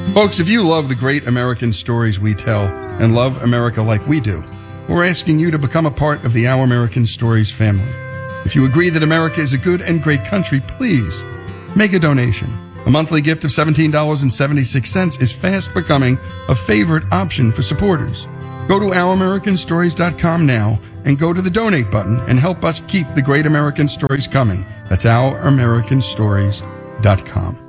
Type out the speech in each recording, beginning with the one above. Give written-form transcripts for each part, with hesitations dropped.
Folks, if you love the great American stories we tell and love America like we do, we're asking you to become a part of the Our American Stories family. If you agree that America is a good and great country, please make a donation. A monthly gift of $17.76 is fast becoming a favorite option for supporters. Go to OurAmericanStories.com now and go to the donate button and help us keep the great American stories coming. That's OurAmericanStories.com.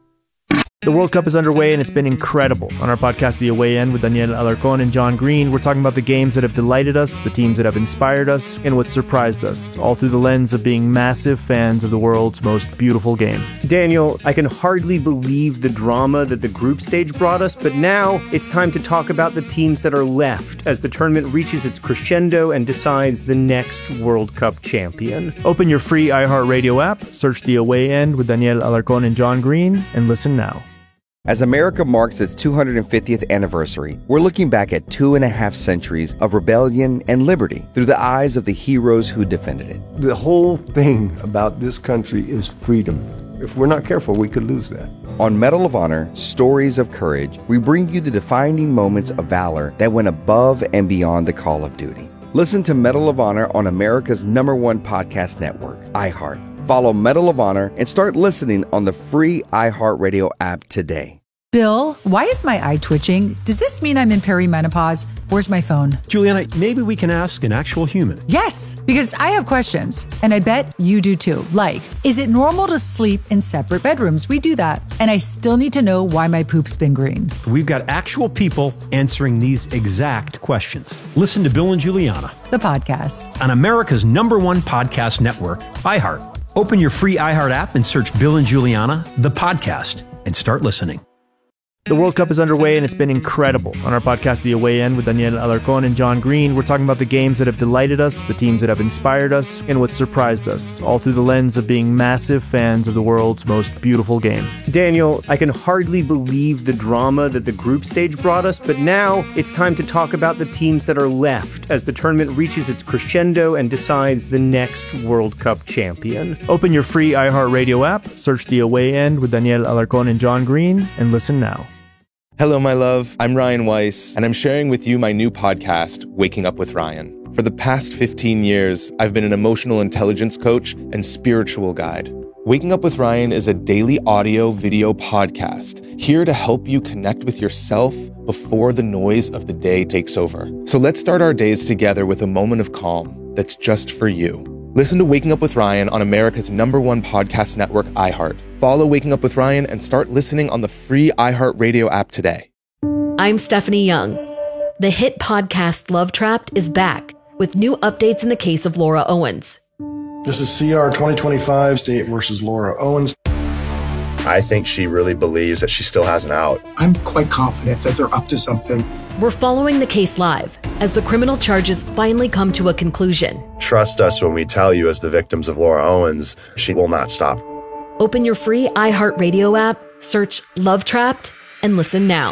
The World Cup is underway, and it's been incredible. On our podcast, The Away End, with Daniel Alarcón and John Green, we're talking about the games that have delighted us, the teams that have inspired us, and what surprised us, all through the lens of being massive fans of the world's most beautiful game. Daniel, I can hardly believe the drama that the group stage brought us, but now it's time to talk about the teams that are left as the tournament reaches its crescendo and decides the next World Cup champion. Open your free iHeartRadio app, search The Away End with Daniel Alarcón and John Green, and listen now. As America marks its 250th anniversary, we're looking back at 2.5 centuries of rebellion and liberty through the eyes of the heroes who defended it. The whole thing about this country is freedom. If we're not careful, we could lose that. On Medal of Honor, Stories of Courage, we bring you the defining moments of valor that went above and beyond the call of duty. Listen to Medal of Honor on America's #1 podcast network, iHeart. Follow Medal of Honor and start listening on the free iHeartRadio app today. Bill, why is my eye twitching? Does this mean I'm in perimenopause? Where's my phone? Juliana, maybe we can ask an actual human. Yes, because I have questions, and I bet you do too. Like, is it normal to sleep in separate bedrooms? We do that. And I still need to know why my poop's been green. We've got actual people answering these exact questions. Listen to Bill and Juliana, the podcast, on America's #1 podcast network, iHeart. Open your free iHeart app and search Bill and Juliana, the podcast, and start listening. The World Cup is underway, and it's been incredible. On our podcast, The Away End, with Daniel Alarcón and John Green, we're talking about the games that have delighted us, the teams that have inspired us, and what surprised us, all through the lens of being massive fans of the world's most beautiful game. Daniel, I can hardly believe the drama that the group stage brought us, but now it's time to talk about the teams that are left as the tournament reaches its crescendo and decides the next World Cup champion. Open your free iHeartRadio app, search The Away End with Daniel Alarcón and John Green, and listen now. Hello, my love. I'm Ryan Weiss, and I'm sharing with you my new podcast, Waking Up with Ryan. For the past 15 years, I've been an emotional intelligence coach and spiritual guide. Waking Up with Ryan is a daily audio video podcast here to help you connect with yourself before the noise of the day takes over. So let's start our days together with a moment of calm that's just for you. Listen to Waking Up with Ryan on America's #1 podcast network, iHeart. Follow Waking Up with Ryan and start listening on the free iHeartRadio app today. I'm Stephanie Young. The hit podcast Love Trapped is back with new updates in the case of Laura Owens. This is CR 2025, State versus Laura Owens. I think she really believes that she still has an out. I'm quite confident that they're up to something. We're following the case live as the criminal charges finally come to a conclusion. Trust us when we tell you, as the victims of Laura Owens, she will not stop. Open your free iHeartRadio app, search Love Trapped, and listen now.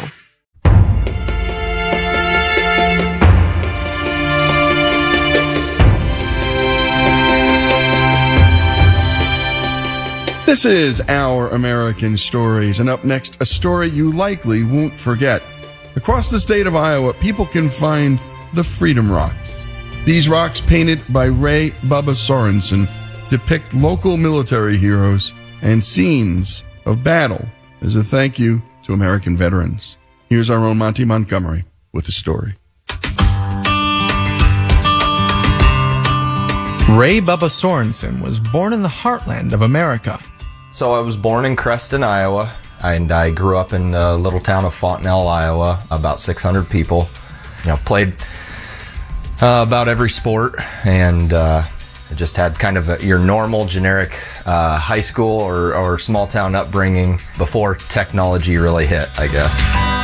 This is Our American Stories, and up next, a story you likely won't forget. Across the state of Iowa, people can find the Freedom Rocks. These rocks, painted by Ray Bubba Sorensen, depict local military heroes and scenes of battle as a thank you to American veterans. Here's our own Monty Montgomery with the story. Ray Bubba Sorensen was born in the heartland of America. So I was born in Creston, Iowa, and I grew up in the little town of Fontenelle, Iowa, about 600 people. Played about every sport, and just had kind of your normal generic high school or small town upbringing before technology really hit, I guess.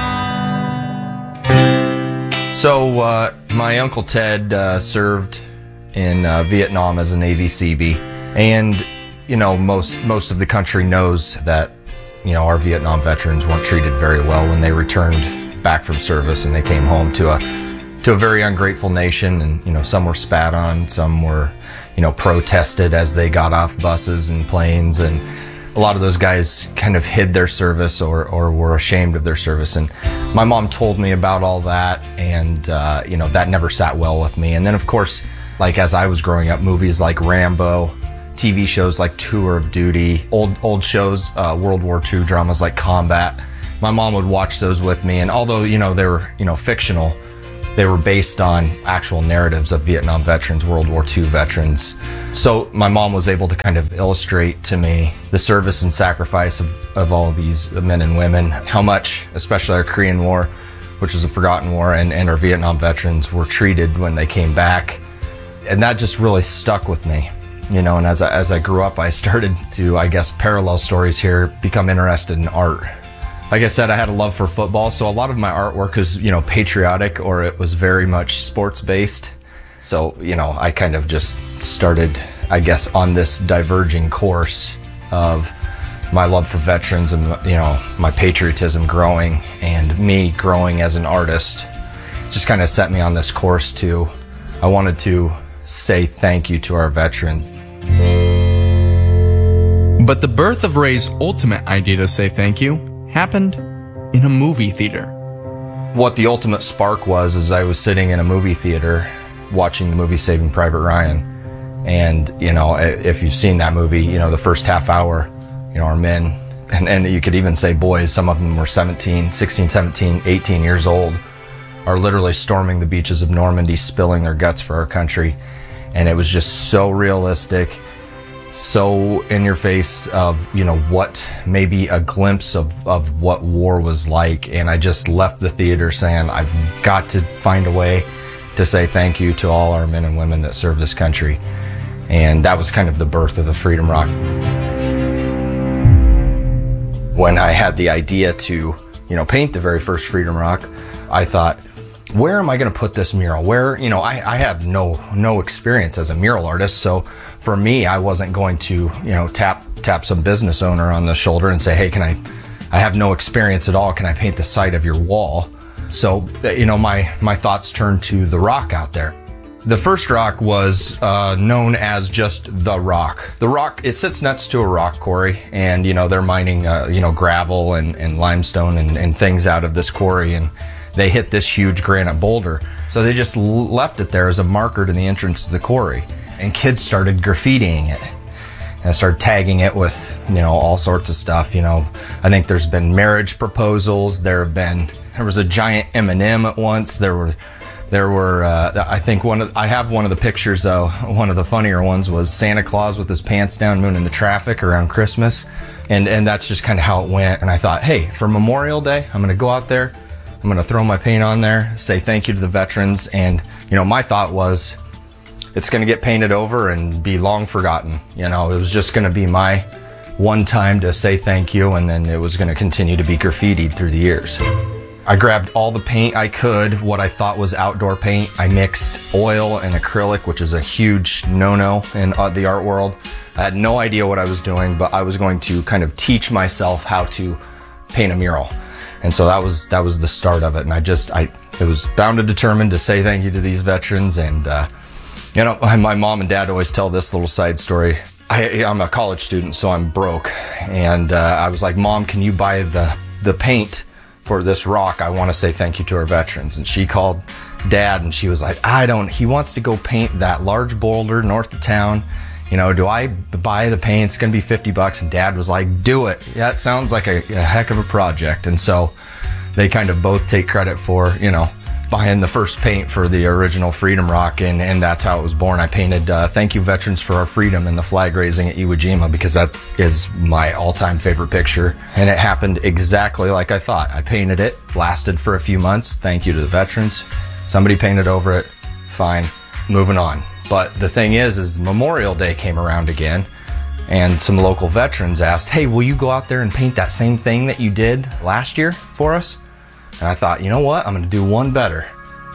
So my Uncle Ted served in Vietnam as a Navy Seabee, and most of the country knows that our Vietnam veterans weren't treated very well when they returned back from service, and they came home to a very ungrateful nation. And some were spat on, some were protested as they got off buses and planes, and a lot of those guys kind of hid their service or were ashamed of their service. And my mom told me about all that, and that never sat well with me. And then, of course, like as I was growing up, movies like Rambo, TV shows like Tour of Duty, old shows, World War II dramas like Combat. My mom would watch those with me, and although they were fictional, they were based on actual narratives of Vietnam veterans, World War II veterans. So my mom was able to kind of illustrate to me the service and sacrifice of all of these men and women, how much, especially our Korean War, which was a forgotten war, and our Vietnam veterans were treated when they came back. And that just really stuck with me. And as I grew up, I started to, parallel stories here, become interested in art. Like I said, I had a love for football, so a lot of my artwork is, patriotic, or it was very much sports-based. So, I kind of just started, on this diverging course of my love for veterans and, my patriotism growing, and me growing as an artist just kind of set me on this course I wanted to say thank you to our veterans. But the birth of Ray's ultimate idea to say thank you happened in a movie theater. What the ultimate spark was is I was sitting in a movie theater watching the movie Saving Private Ryan. And, if you've seen that movie, the first half hour, our men, and you could even say boys, some of them were 16, 17, 18 years old, are literally storming the beaches of Normandy, spilling their guts for our country. And it was just so realistic, so in your face of, what maybe a glimpse of what war was like. And I just left the theater saying, I've got to find a way to say thank you to all our men and women that serve this country. And that was kind of the birth of the Freedom Rock. When I had the idea to, paint the very first Freedom Rock, I thought, where am I going to put this mural? Where, I have no experience as a mural artist. So for me, I wasn't going to, tap some business owner on the shoulder and say, hey, I have no experience at all. Can I paint the side of your wall? So, my thoughts turned to the rock out there. The first rock was known as just the rock. The rock, it sits next to a rock quarry, and, they're mining, gravel and limestone and things out of this quarry, and they hit this huge granite boulder. So they just left it there as a marker to the entrance to the quarry. And kids started graffitiing it. And I started tagging it with, all sorts of stuff. I think there's been marriage proposals. There was a giant M&M at once. There were I think I have one of the pictures though. One of the funnier ones was Santa Claus with his pants down mooning the traffic around Christmas. And that's just kind of how it went. And I thought, hey, for Memorial Day, I'm going to go out there. I'm going to throw my paint on there, say thank you to the veterans. And, my thought was it's going to get painted over and be long forgotten. It was just going to be my one time to say thank you, and then it was going to continue to be graffitied through the years. I grabbed all the paint I could, what I thought was outdoor paint. I mixed oil and acrylic, which is a huge no-no in the art world. I had no idea what I was doing, but I was going to kind of teach myself how to paint a mural. And so that was the start of it. And it was bound and determined to say thank you to these veterans. And, my mom and dad always tell this little side story. I'm a college student, so I'm broke. And I was like, Mom, can you buy the paint for this rock? I want to say thank you to our veterans. And she called Dad, and she was like, he wants to go paint that large boulder north of town. Do I buy the paint? It's going to be $50. And Dad was like, do it. That sounds like a heck of a project. And so they kind of both take credit for, buying the first paint for the original Freedom Rock. And that's how it was born. I painted Thank You Veterans for Our Freedom and the flag raising at Iwo Jima, because that is my all-time favorite picture. And it happened exactly like I thought. I painted it, lasted for a few months. Thank you to the veterans. Somebody painted over it. Fine. Moving on. But the thing is Memorial Day came around again, and some local veterans asked, hey, will you go out there and paint that same thing that you did last year for us? And I thought, you know what? I'm going to do one better.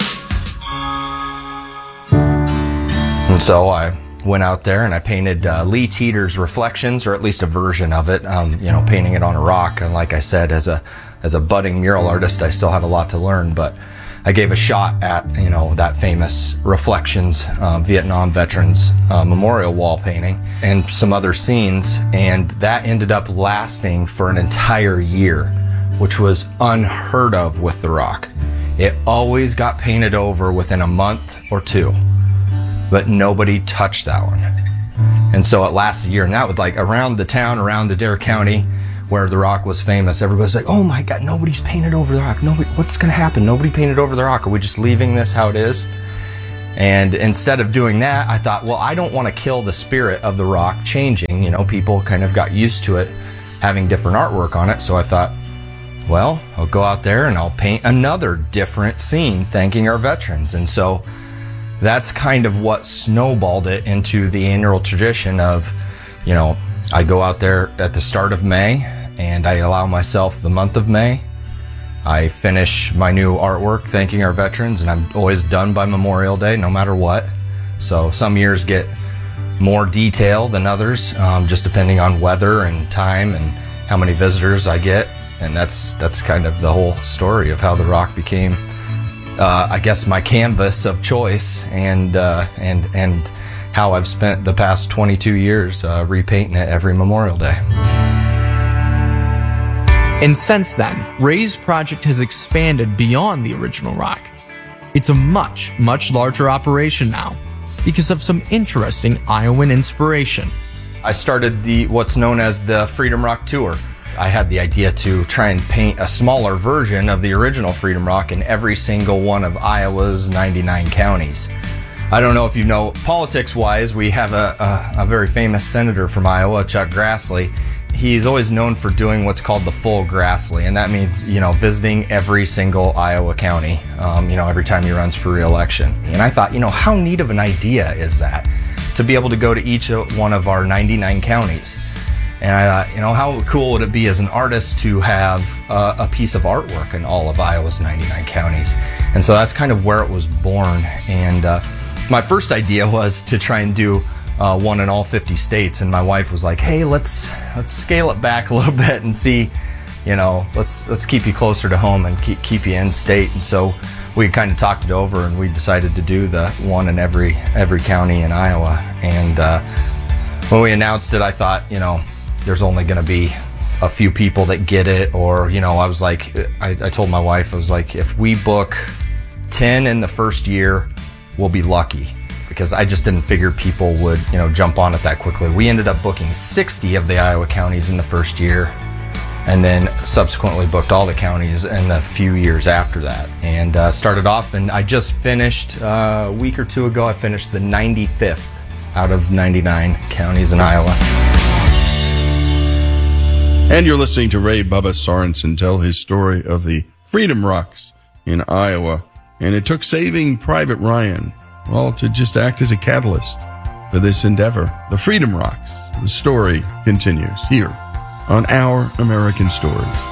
And so I went out there and I painted Lee Teeter's Reflections, or at least a version of it, painting it on a rock. And like I said, as a budding mural artist, I still have a lot to learn, but I gave a shot at, that famous Reflections Vietnam Veterans Memorial wall painting and some other scenes, and that ended up lasting for an entire year, which was unheard of with The Rock. It always got painted over within a month or two, but nobody touched that one. And so it lasted a year, and that was like around the town, around Adair County, where The Rock was famous. Everybody's like, oh my God, nobody's painted over The Rock. What's going to happen? Nobody painted over The Rock. Are we just leaving this how it is? And instead of doing that, I thought, well, I don't want to kill the spirit of The Rock changing. People kind of got used to it having different artwork on it. So I thought, well, I'll go out there and I'll paint another different scene thanking our veterans. And so that's kind of what snowballed it into the annual tradition of, I go out there at the start of May and I allow myself the month of May. I finish my new artwork thanking our veterans, and I'm always done by Memorial Day, no matter what. So some years get more detail than others, just depending on weather and time and how many visitors I get. And that's kind of the whole story of how The Rock became, I guess, my canvas of choice, and how I've spent the past 22 years repainting it every Memorial Day. And since then, Ray's project has expanded beyond the original Rock. It's a much, much larger operation now because of some interesting Iowan inspiration. I started what's known as the Freedom Rock Tour. I had the idea to try and paint a smaller version of the original Freedom Rock in every single one of Iowa's 99 counties. I don't know if you know, politics-wise, we have a very famous senator from Iowa, Chuck Grassley. He's always known for doing what's called the full Grassley, and that means, visiting every single Iowa county, every time he runs for re-election. And I thought, how neat of an idea is that, to be able to go to each one of our 99 counties. And I thought, how cool would it be as an artist to have a piece of artwork in all of Iowa's 99 counties? And so that's kind of where it was born. And my first idea was to try and do one in all 50 states, and my wife was like, hey, let's scale it back a little bit and see, let's keep you closer to home and keep you in state. And so we kind of talked it over, and we decided to do the one in every county in Iowa. And when we announced it, I thought, there's only going to be a few people that get it, or, I was like, I told my wife, I was like, if we book 10 in the first year, we'll be lucky. Because I just didn't figure people would, jump on it that quickly. We ended up booking 60 of the Iowa counties in the first year, and then subsequently booked all the counties in the few years after that. And started off, and I just finished, a week or two ago, I finished the 95th out of 99 counties in Iowa. And you're listening to Ray Bubba Sorensen tell his story of the Freedom Rocks in Iowa. And it took Saving Private Ryan, to just act as a catalyst for this endeavor. The Freedom Rocks. The story continues here on Our American Stories.